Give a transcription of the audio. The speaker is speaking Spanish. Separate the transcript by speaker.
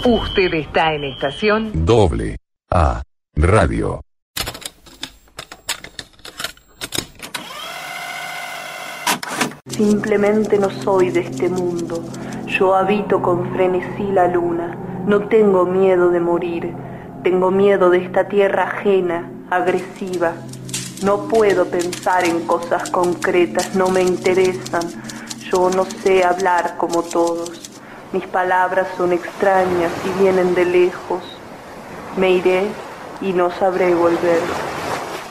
Speaker 1: Usted está en estación
Speaker 2: AA Radio.
Speaker 3: Simplemente no soy de este mundo. Yo habito con frenesí la luna. No tengo miedo de morir. Tengo miedo de esta tierra ajena, agresiva. No puedo pensar en cosas concretas, no me interesan. Yo no sé hablar como todos. Mis palabras son extrañas y vienen de lejos. Me iré y no sabré volver.